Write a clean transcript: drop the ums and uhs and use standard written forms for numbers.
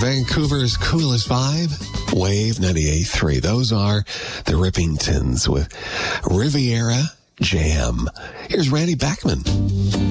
Vancouver's coolest vibe, Wave 98.3. Those are the Rippingtons with Riviera Jam. Here's Randy Bachman.